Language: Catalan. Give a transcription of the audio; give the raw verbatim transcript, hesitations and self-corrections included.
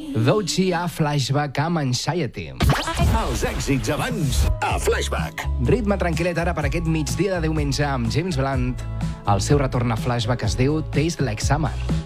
Doechii a Flashback amb Anxiety. Els èxits abans a Flashback. Ritme tranquil·let ara per aquest migdia de diumenge amb James Blunt. El seu retorn a Flashback es diu Taste Like Summer.